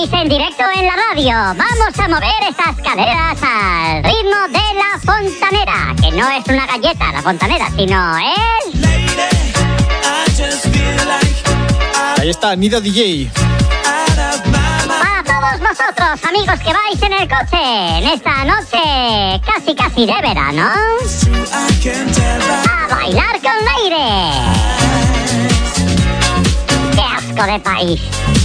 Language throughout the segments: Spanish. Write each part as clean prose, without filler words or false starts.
estáis en directo en la radio. Vamos a mover esas caderas al ritmo de la fontanera, que no es una galleta la fontanera, sino es... Ahí está, Nido DJ. Para todos vosotros, amigos que vais en el coche, en esta noche casi de verano, a bailar con Leire. ¡Qué asco de país!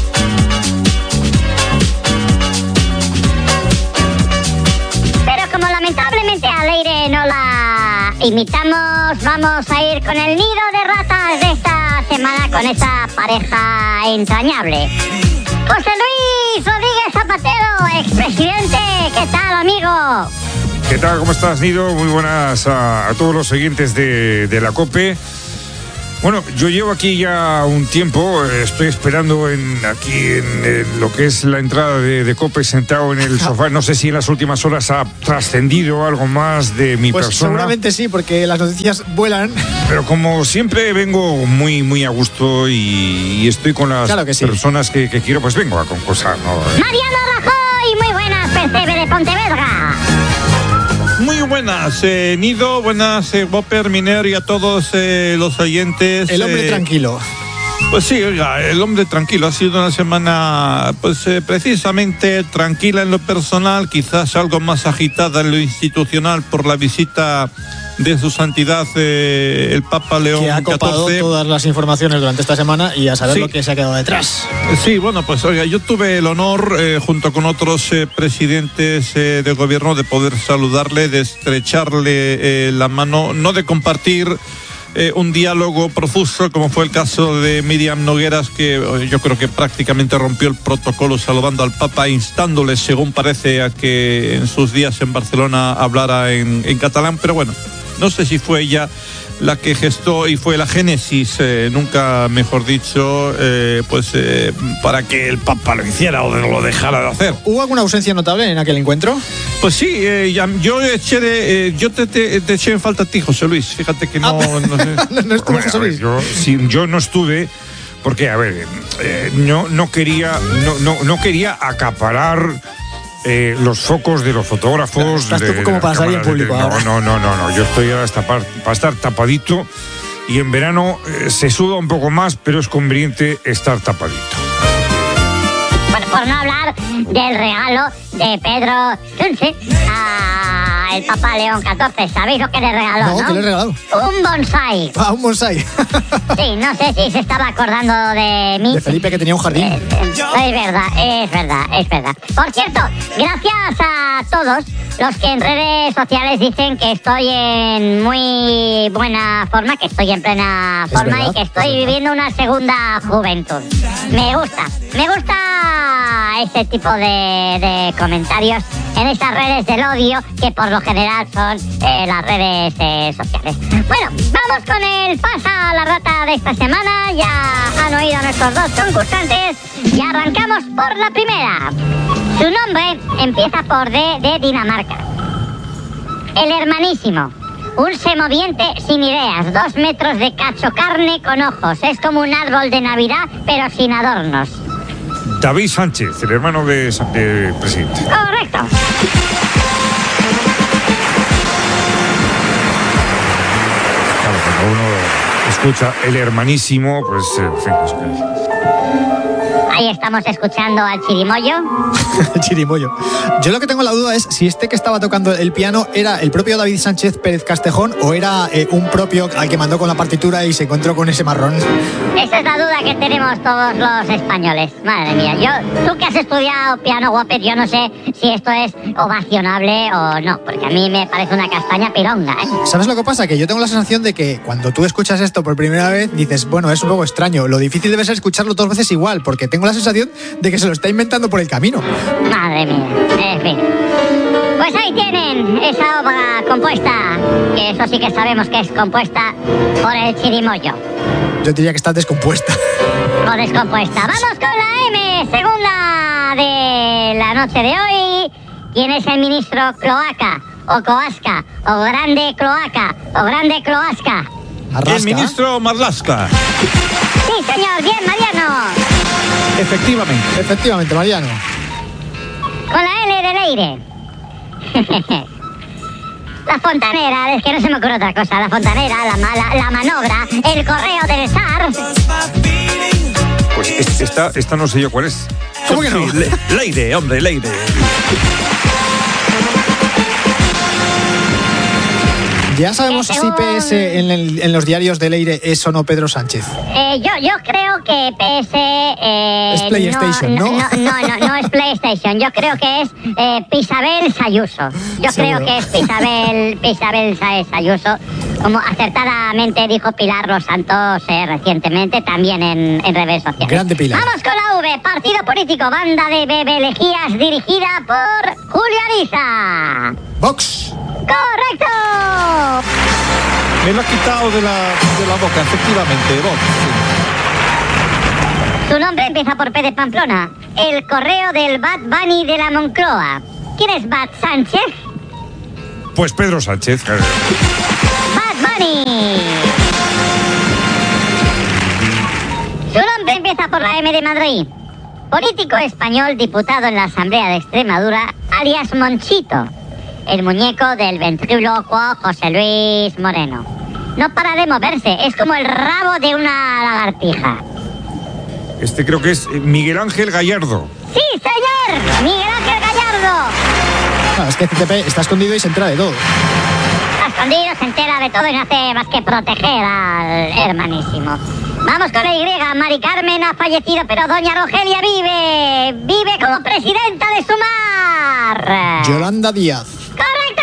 Pero como lamentablemente a Leire no la imitamos, vamos a ir con el nido de ratas de esta semana, con esa pareja entrañable. José Luis Rodríguez Zapatero, expresidente, ¿qué tal, amigo? ¿Qué tal? ¿Cómo estás, Nido? Muy buenas a todos los siguientes de la COPE. Bueno, yo llevo aquí ya un tiempo, estoy esperando aquí en lo que es la entrada de COPE, sentado en el sofá. No sé si en las últimas horas ha trascendido algo más de mi persona. Seguramente sí, porque las noticias vuelan. Pero como siempre vengo muy a gusto y estoy con las personas que quiero, pues vengo a concursar, ¿no? Mariano Rajoy, muy buenas, Percebe de Pontevedra. Muy buenas, Nido, buenas, Whopper, Miner y a todos los oyentes. El hombre tranquilo. Pues sí, oiga, el hombre tranquilo. Ha sido una semana, pues precisamente tranquila en lo personal, quizás algo más agitada en lo institucional por la visita de su santidad el Papa León XIV. Que ha copado todas las informaciones durante esta semana y a saber lo que se ha quedado detrás. Sí, bueno, pues oiga, yo tuve el honor, junto con otros presidentes de gobierno, de poder saludarle, de estrecharle la mano, no de compartir un diálogo profuso, como fue el caso de Miriam Nogueras, que yo creo que prácticamente rompió el protocolo saludando al Papa, instándole, según parece, a que en sus días en Barcelona hablara en catalán, pero bueno, no sé si fue ella la que gestó y fue la génesis, nunca mejor dicho, para que el Papa lo hiciera o lo dejara de hacer. ¿Hubo alguna ausencia notable en aquel encuentro? Pues sí, yo te eché en falta a ti, José Luis. Fíjate que no sé. No estuvo José Luis. Yo no estuve porque, a ver, no quería acaparar los focos de los fotógrafos. Estás tú como para salir en público ahora. No. Yo estoy ahora para estar tapadito, y en verano se suda un poco más, pero es conveniente estar tapadito. Bueno, por no hablar del regalo de Pedro Sánchez al Papa León XIV. ¿Sabéis lo que le regaló? No, ¿qué le regaló? Un bonsai. Un bonsai. Sí, no sé si se estaba acordando de mí. De Felipe, que tenía un jardín. Es verdad. Por cierto, gracias a todos los que en redes sociales dicen que estoy en muy buena forma, que estoy en plena forma y que estoy viviendo una segunda juventud. Me gusta este tipo de comentarios en estas redes del odio, que por lo general son las redes sociales. Bueno, vamos con el pasa a la rata de esta semana. Ya han oído a nuestros dos concursantes y arrancamos por la primera. Su nombre empieza por D de Dinamarca. El hermanísimo. Un semoviente sin ideas, 2 metros de cacho carne con ojos. Es como un árbol de Navidad, pero sin adornos. David Sánchez, el hermano de presidente. Correcto. Claro, cuando uno escucha el hermanísimo, pues Ahí estamos escuchando al Chirimoyo. El Chirimoyo. Yo lo que tengo la duda es si este que estaba tocando el piano era el propio David Sánchez Pérez Castejón o era un propio al que mandó con la partitura y se encontró con ese marrón. Esa es la duda que tenemos todos los españoles. Madre mía, tú que has estudiado piano, Whopper, yo no sé si esto es ovacionable o no, porque a mí me parece una castaña pironga, ¿eh? ¿Sabes lo que pasa? Que yo tengo la sensación de que cuando tú escuchas esto por primera vez dices, bueno, es un poco extraño. Lo difícil debe ser escucharlo 2 veces igual, porque tengo la sensación de que se lo está inventando por el camino. Madre mía, en fin. Pues ahí tienen esa obra compuesta, que eso sí que sabemos que es compuesta por el Chirimoyo. Yo diría que está descompuesta. O descompuesta. Vamos con la M, segunda de la noche de hoy. ¿Quién es el ministro cloaca, o coasca, o grande cloaca, o grande cloasca? Marlasca. El ministro Marlasca. Sí, señor, bien, Mariano. Efectivamente, Mariano. de Leire. La fontanera, es que no se me ocurre otra cosa. La fontanera, la manobra, el correo del zar. Pues esta no sé yo cuál es. ¿Cómo que no? Sí, Leire, hombre, Leire. ¿Ya sabemos si PS en los diarios de Leire es o no Pedro Sánchez? Yo creo que PS... es PlayStation, ¿no? No es PlayStation. Yo creo que es Pisabel Sayuso. Yo Seguro. creo que es Pisabel Sayuso. Como acertadamente dijo Pilar Los Santos recientemente, también en redes sociales. Grande Pilar. Vamos con la V. Partido político, banda de bebelejías dirigida por Julio Ariza. Vox. ¡Correcto! Me lo ha quitado de la boca, efectivamente, Vox. Su nombre empieza por P de Pamplona. El correo del Bad Bunny de la Moncloa. ¿Quién es Bad Sánchez? Pues Pedro Sánchez. Bad Bunny. Su nombre empieza por la M de Madrid. Político español, diputado en la Asamblea de Extremadura, alias Monchito. El muñeco del ventrílocuo José Luis Moreno. No para de moverse, es como el rabo de una lagartija. Este creo que es Miguel Ángel Gallardo. ¡Sí, señor! ¡Miguel Ángel Gallardo! No, es que CTP está escondido y se entera de todo. Está escondido, se entera de todo y no hace más que proteger al hermanísimo. Vamos con la Y. Mari Carmen ha fallecido, pero doña Rogelia vive. Vive como presidenta de Sumar. Yolanda Díaz. ¡Correcto!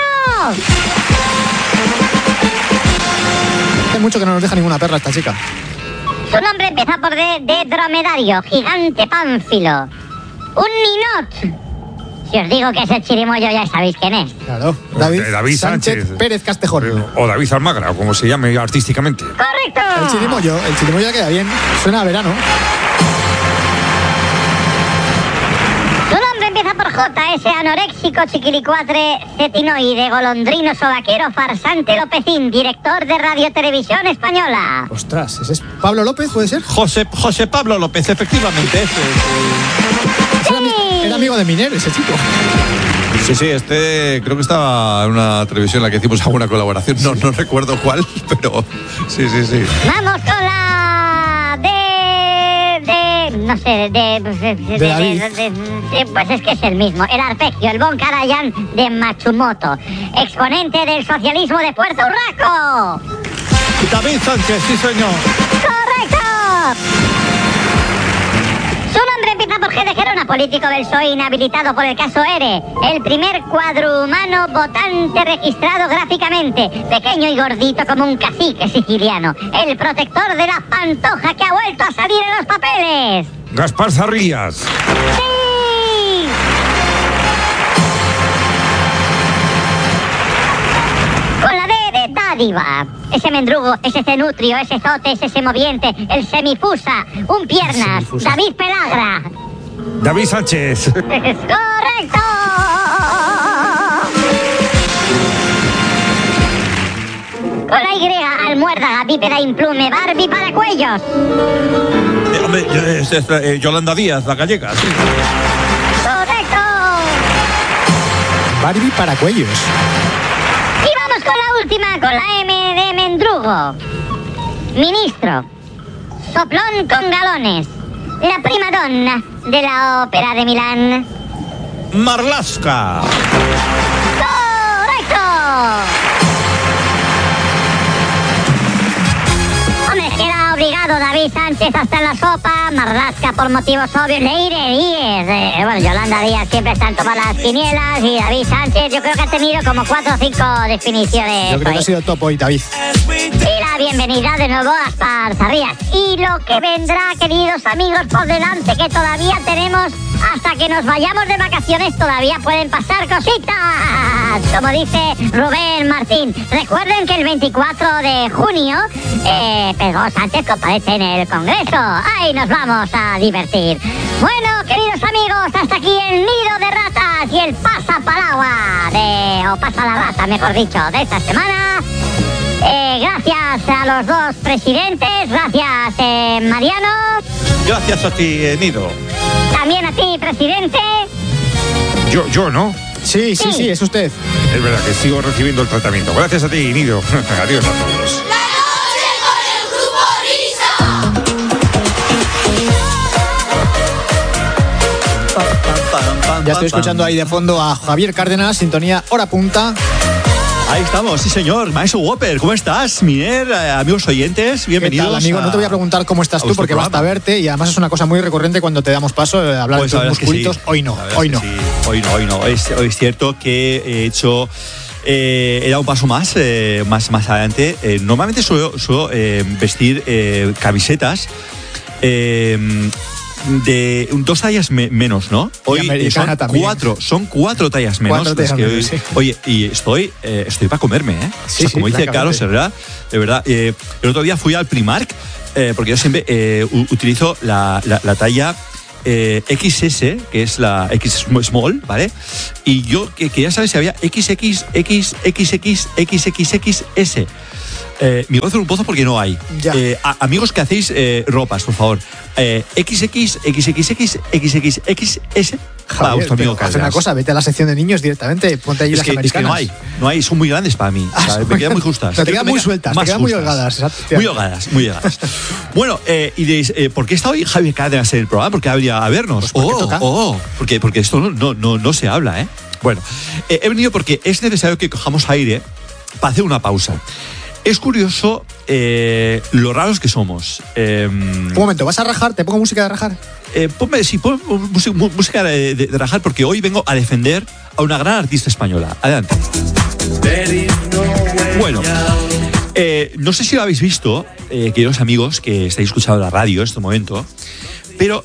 Hace mucho que no nos deja ninguna perra esta chica. Su nombre empieza por D de dromedario, gigante pánfilo. Un ninot. Si os digo que es el chirimoyo, ya sabéis quién es. Claro. David Sánchez Pérez Castejón. O David Almagra, o como se llame artísticamente. ¡Correcto! El chirimoyo ya queda bien. Suena a verano. Su nombre empieza por J, ese anoréxico, chiquilicuatre, cetinoide, golondrino, sobaquero, farsante, Lopecín, director de Radio Televisión Española. Ostras, ¿ese es Pablo López, puede ser? José Pablo López, efectivamente, ese es. Era amigo de Miner, ese chico. Sí, este creo que estaba en una televisión en la que hicimos alguna colaboración. No recuerdo cuál, pero sí. Vamos con la pues es que es el mismo. El arpegio, el Bon Karajan de Matsumoto, exponente del socialismo de Puerto Urraco. David Sánchez, sí señor. ¡Correcto! Su nombre empieza por G de Gerona, político del PSOE inhabilitado por el caso ERE. El primer cuadrumano votante registrado gráficamente. Pequeño y gordito como un cacique siciliano. El protector de la pantoja que ha vuelto a salir en los papeles. Gaspar Zarrías. ¡Sí! Con la D de dádiva. Ese mendrugo, ese cenutrio, ese zote, ese semoviente, el semifusa, un piernas, Semifusa. David Pelagra. David Sánchez. ¡Correcto! Con la Y, almuérdaga, bípeda implume, Barbie para cuellos. Yolanda Díaz, la gallega. Sí. ¡Correcto! Barbie para cuellos. Y vamos con la última, con la M de mendrugo. Ministro. Soplón con galones. La primadonna de la ópera de Milán. Marlaska. ¡Correcto! Hombre, queda obligado David Sánchez hasta en la sopa, Marlaska por motivos obvios, Leire Díez. Bueno, Yolanda Díaz siempre está en todas las quinielas y David Sánchez yo creo que ha tenido como 4 o 5 definiciones. Yo creo que hoy. ha sido top hoy, David. Y la bienvenida de nuevo a Gaspar Zarrías. Y lo que vendrá, queridos amigos, por delante, que todavía tenemos hasta que nos vayamos de vacaciones, todavía pueden pasar cositas. Como dice Rubén Martín. Recuerden que el 24 de junio Pedro Sánchez comparece en el Congreso. Ahí nos vamos a divertir. Bueno, queridos amigos, hasta aquí el nido de ratas y el pasapalabra o pasa la rata, mejor dicho, de esta semana. Gracias a los dos presidentes, gracias Mariano. Gracias a ti, Nido. También a ti, presidente. Yo, ¿no? Sí, es usted. Es verdad que sigo recibiendo el tratamiento. Gracias a ti, Nido. Adiós a todos. Ya estoy escuchando ahí de fondo a Javier Cárdenas, sintonía Hora Punta. Ahí estamos, sí señor. Maestro Whopper, ¿cómo estás? Miner, amigos oyentes, bienvenidos. ¿Qué tal, amigo? No te voy a preguntar cómo estás tú porque basta verte y además es una cosa muy recurrente cuando te damos paso hablar de tus musculitos. Sí. Hoy no. Hoy es cierto que he hecho... he dado un paso más adelante. Normalmente suelo vestir camisetas de 2 tallas menos, ¿no? Hoy son 4 tallas menos. Sí. Oye, y estoy para comerme, ¿eh? Sí, o sea, como dice Carlos, de verdad. El otro día fui al Primark, porque yo siempre utilizo la talla XS, que es la X small, ¿vale? Y yo quería saber si había XX, XXS. Mi voz es un pozo porque no hay. Amigos que hacéis ropas, por favor. XX, XXX, XXXS. Para vuestro amigo Carlos. Haz una cosa, vete a la sección de niños directamente, ponte allí las americanas. Es que no hay, son muy grandes para mí. Me quedan muy justas. Te quedan muy sueltas, te quedan muy holgadas. Muy holgadas. Bueno, y diréis, ¿por qué está hoy Javier Cárdenas en el programa? ¿Por qué habría a vernos? Porque esto no se habla, ¿eh? Bueno, he venido porque es necesario que cojamos aire para hacer una pausa. Es curioso lo raros que somos. Un momento, ¿vas a rajar? ¿Te pongo música de rajar? Ponme música de rajar porque hoy vengo a defender a una gran artista española. Adelante. Bueno, no sé si lo habéis visto, queridos amigos que estáis escuchando la radio en este momento, pero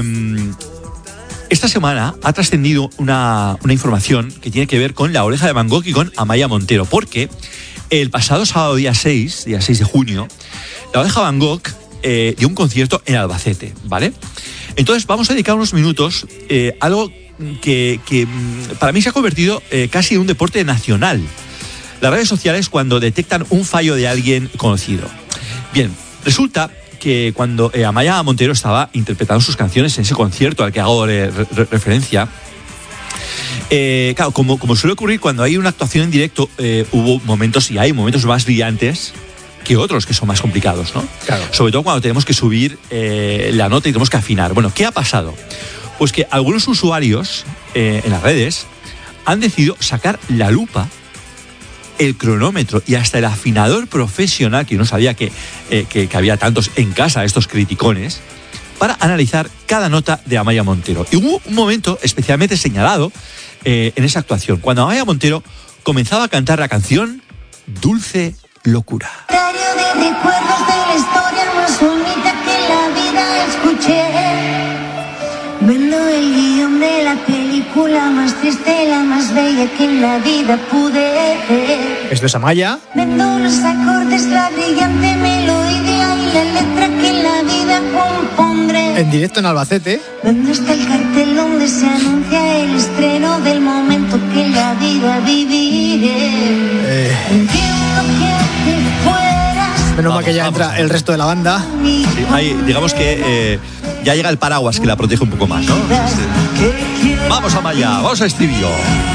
esta semana ha trascendido una información que tiene que ver con La Oreja de Van Gogh y con Amaia Montero, porque el pasado sábado, día 6 de junio, La Oreja de Van Gogh dio un concierto en Albacete, ¿vale? Entonces vamos a dedicar unos minutos a algo que para mí se ha convertido casi en un deporte nacional. Las redes sociales cuando detectan un fallo de alguien conocido. Bien, resulta que cuando Amaia Montero estaba interpretando sus canciones en ese concierto al que hago referencia, claro, como suele ocurrir cuando hay una actuación en directo, hubo momentos y hay momentos más brillantes que otros que son más complicados, ¿no? Claro. Sobre todo cuando tenemos que subir la nota y tenemos que afinar. Bueno, ¿qué ha pasado? Pues que algunos usuarios en las redes han decidido sacar la lupa, el cronómetro y hasta el afinador profesional, que no sabía que había tantos en casa, estos criticones, para analizar cada nota de Amaia Montero. Y hubo un momento especialmente señalado en esa actuación, cuando Amaia Montero comenzaba a cantar la canción Dulce Locura. De recuerdos de la historia más bonita que la vida escuché. Vendo el guión de la película más triste, la más bella que en la vida pude ver. Esto es Amaia. Vendo los acordes, la brillante melodía y la letra que en la vida compondré. En directo en Albacete. Vendo hasta el cartel donde se anuncia el estreno del momento que en la vida viviré. Entiendo que te fueras. Menos mal que ya entra el resto de la banda. Sí, digamos que ya llega el paraguas que la protege un poco más, ¿no? Sí. Vamos Amaia, vamos a estribillo.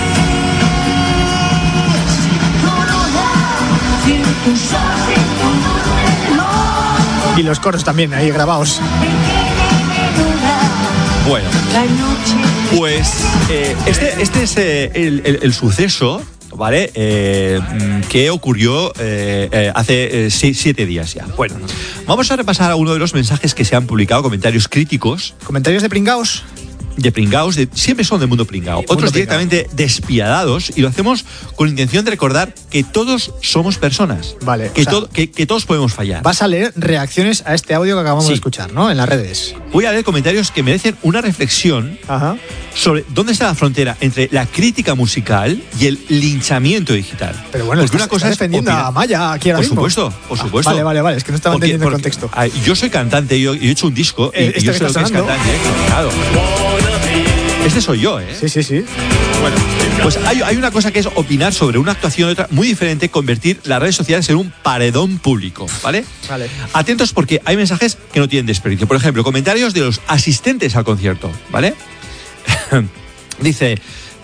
Y los coros también ahí grabados. Bueno, pues este es el suceso, ¿vale? Que ocurrió hace 7 días ya. Bueno, vamos a repasar algunos de los mensajes que se han publicado, comentarios críticos. ¿Comentarios de pringaos? De pringaos, siempre son del mundo pringao. Otros directamente despiadados, y lo hacemos con intención de recordar que todos somos personas. Vale. Que todos podemos fallar. Vas a leer reacciones a este audio que acabamos de escuchar, ¿no? En las redes. Voy a leer comentarios que merecen una reflexión sobre dónde está la frontera entre la crítica musical y el linchamiento digital. Pero bueno, una cosa es defendiendo a Amaia aquí ahora mismo. Por supuesto. Vale, es que no estaba entendiendo el contexto. Yo soy cantante, yo he hecho un disco y yo sé lo que es cantar en directo. Claro. Este soy yo, ¿eh? Sí. Bueno, pues hay una cosa que es opinar sobre una actuación y otra, muy diferente, convertir las redes sociales en un paredón público, ¿vale? Vale. Atentos porque hay mensajes que no tienen desperdicio. Por ejemplo, comentarios de los asistentes al concierto, ¿vale? Dice,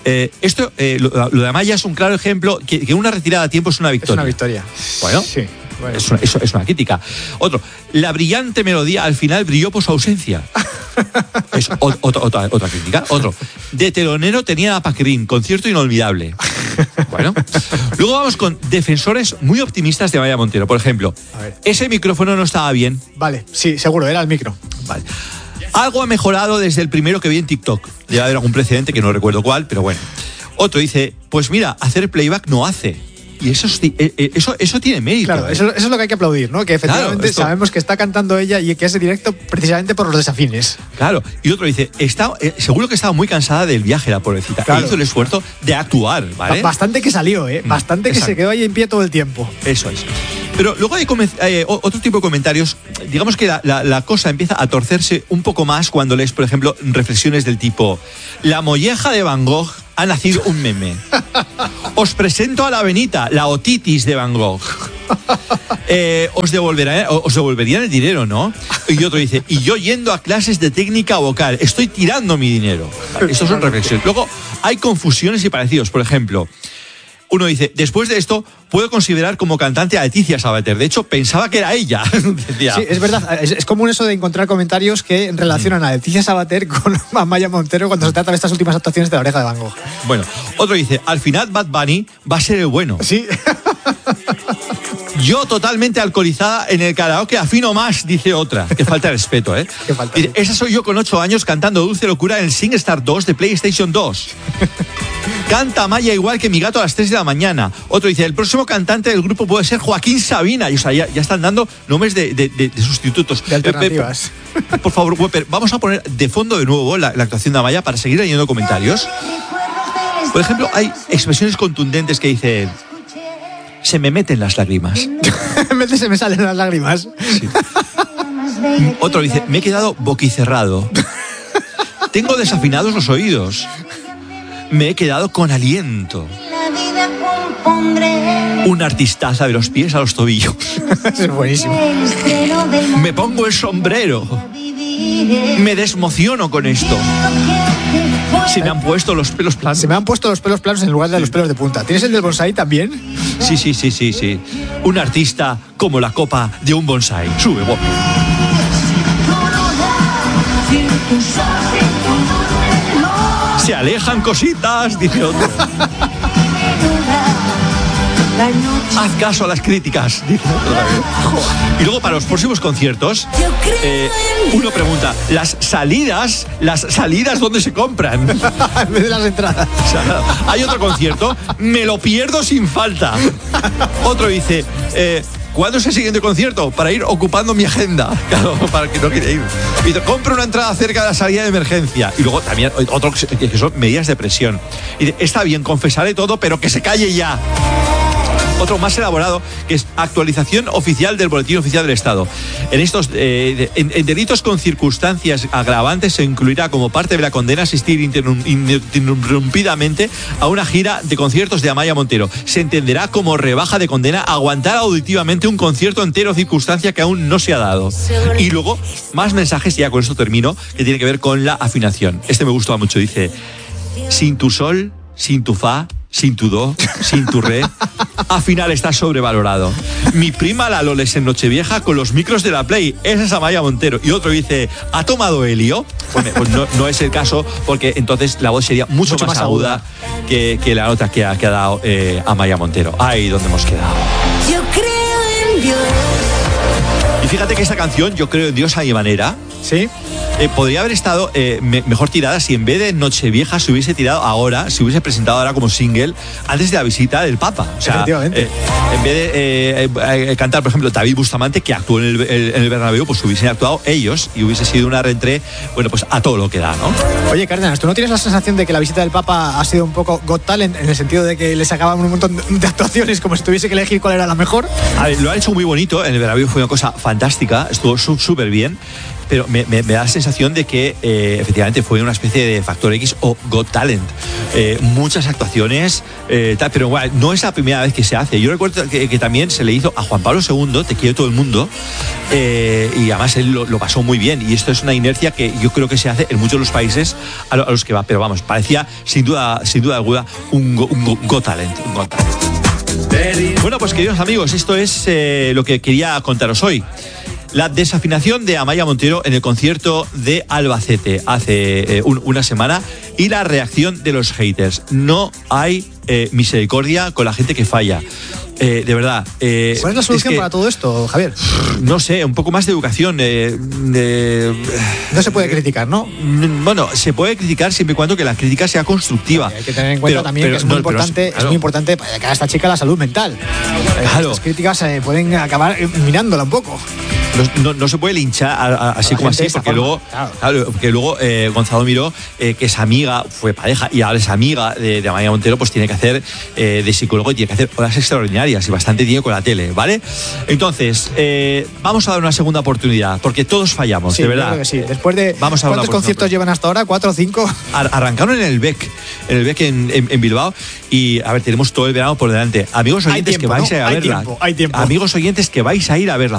Lo de Amaya es un claro ejemplo que una retirada a tiempo es una victoria. Es una victoria. Bueno, Sí. Bueno. es una crítica. Otro, la brillante melodía al final brilló por su ausencia. Es otra crítica. Otro, de telonero tenía a Paquín, concierto inolvidable. Bueno, luego vamos con defensores muy optimistas de Amaya Montero. Por ejemplo, A ver. ese micrófono no estaba bien. Vale, sí, seguro, era el micro. Vale. Algo ha mejorado desde el primero que vi en TikTok. Debe haber algún precedente que no recuerdo cuál, pero bueno. Otro dice, pues mira, hacer playback no hace. Y eso tiene mérito. Claro, eso es lo que hay que aplaudir, ¿no? Que efectivamente Claro, sabemos que está cantando ella y que es directo precisamente por los desafines. Claro. Y otro dice, seguro que estaba muy cansada del viaje, la pobrecita. Claro. E hizo el esfuerzo de actuar, ¿vale? Bastante que salió, ¿eh? Bastante que Exacto. se quedó ahí en pie todo el tiempo. Eso es. Pero luego hay otro tipo de comentarios. Digamos que la cosa empieza a torcerse un poco más cuando lees, por ejemplo, reflexiones del tipo: la molleja de Van Gogh ha nacido un meme. Os presento a la Benita, la otitis de Van Gogh. Os devolverían el dinero, ¿no? Y otro dice, y yo yendo a clases de técnica vocal, estoy tirando mi dinero. Vale, estos son reflexiones. Luego hay confusiones y parecidos. Por ejemplo, uno dice, después de esto, puedo considerar como cantante a Leticia Sabater. De hecho, pensaba que era ella. Decía. Sí, es verdad. Es común eso de encontrar comentarios que relacionan a Leticia Sabater con Amaya Montero cuando se trata de estas últimas actuaciones de La Oreja de Van Gogh. Bueno, otro dice, al final Bad Bunny va a ser el bueno. Sí. Yo totalmente alcoholizada en el karaoke afino más, dice otra. Que falta de respeto, ¿eh? Qué falta, Dice, sí. esa soy yo con 8 años cantando Dulce Locura en el SingStar 2 de PlayStation 2. Canta Amaya igual que mi gato a las 3 de la mañana. Otro dice, el próximo cantante del grupo puede ser Joaquín Sabina. Y, o sea, ya están dando nombres de sustitutos. De alternativas. Por favor, Weber, vamos a poner de fondo de nuevo la actuación de Amaya para seguir leyendo comentarios. Por ejemplo, hay expresiones contundentes que dice, se me meten las lágrimas. En vez de se me salen las lágrimas. Otro dice, me he quedado boquicerrado. Tengo desafinados los oídos. Me he quedado con aliento. La vida compondré. Una artistaza de los pies a los tobillos. Es buenísimo. El estreno del Me pongo el sombrero. Me desmociono con esto. Se me han puesto los pelos planos. Se me han puesto los pelos planos en lugar de los pelos de punta. ¿Tienes el del bonsai también? Sí. Un artista como la copa de un bonsai. Sube, guapo. Se alejan cositas, dice otro. Haz caso a las críticas, dice otro. Y luego para los próximos conciertos, uno pregunta, ¿las salidas dónde se compran? En vez de las entradas. O sea, hay otro concierto, me lo pierdo sin falta. Otro dice, ¿cuándo es el siguiente concierto? Para ir ocupando mi agenda. Claro, para el que no quiere ir. Dice, compra una entrada cerca de la salida de emergencia. Y luego también otro que son medidas de presión. Y dice, está bien, confesaré todo, pero que se calle ya. Otro más elaborado, que es actualización oficial del Boletín Oficial del Estado. En estos en delitos con circunstancias agravantes se incluirá como parte de la condena asistir ininterrumpidamente a una gira de conciertos de Amaya Montero. Se entenderá como rebaja de condena aguantar auditivamente un concierto entero, circunstancia que aún no se ha dado. Y luego, más mensajes, y ya con esto termino, que tiene que ver con la afinación. Este me gusta mucho, dice, sin tu sol, sin tu fa, sin tu do, sin tu re, afinar está sobrevalorado. Mi prima la Loles en Nochevieja con los micros de la Play. Esa es Amaya Montero. Y otro dice, ¿ha tomado helio? Pues no es el caso, porque entonces la voz sería mucho más aguda que la nota que ha dado Amaya Montero. Ay, ¿dónde hemos quedado? Yo creo en Dios. Y fíjate que esta canción, Yo creo en Dios a mi manera, ¿Sí? podría haber estado mejor tirada si en vez de Nochevieja se hubiese tirado ahora, se hubiese presentado ahora como single antes de la visita del Papa. O sea, efectivamente. En vez de cantar, por ejemplo, David Bustamante, que actuó en el Bernabéu, pues hubiesen actuado ellos y hubiese sido una reentrée, bueno, pues a todo lo que da, ¿no? Oye, Cárdenas, ¿tú no tienes la sensación de que la visita del Papa ha sido un poco Got Talent en el sentido de que le sacaban un montón de actuaciones como si tuviese que elegir cuál era la mejor? A ver, lo han hecho muy bonito, en el Bernabéu fue una cosa fantástica, estuvo súper bien. Pero me da la sensación de que efectivamente fue una especie de Factor X o Got Talent. muchas actuaciones, pero bueno, no es la primera vez que se hace. Yo recuerdo que también se le hizo a Juan Pablo II, Te quiero todo el mundo, y además él lo pasó muy bien, y esto es una inercia que yo creo que se hace en muchos de los países a los que va, pero vamos, parecía sin duda alguna un Got Talent. Bueno, pues queridos amigos, esto es lo que quería contaros hoy. La desafinación de Amaya Montero en el concierto de Albacete hace una semana y la reacción de los haters. No hay misericordia con la gente que falla. De verdad. ¿Cuál es la solución para todo esto, Javier? No sé, un poco más de educación. No se puede criticar, ¿no? Bueno, se puede criticar siempre y cuando que la crítica sea constructiva. Hay que tener en cuenta también que es muy importante, claro, es muy importante para que a esta chica la salud mental. Claro. Las críticas pueden acabar minándola un poco. No se puede linchar así como así, porque luego, Gonzalo Miró, que es amiga, fue pareja y ahora es amiga de Amaya Montero, pues tiene que hacer de psicólogo y tiene que hacer horas extraordinarias y bastante tiene con la tele, ¿vale? Entonces, vamos a dar una segunda oportunidad, porque todos fallamos, sí, de verdad. Claro que sí. Después de vamos a ¿cuántos conciertos llevan hasta ahora? ¿4 o 5? Arrancaron en el BEC en Bilbao, y a ver, tenemos todo el verano por delante. Amigos oyentes que vais a ir a verla. Hay tiempo. Amigos oyentes que vais a ir a verla.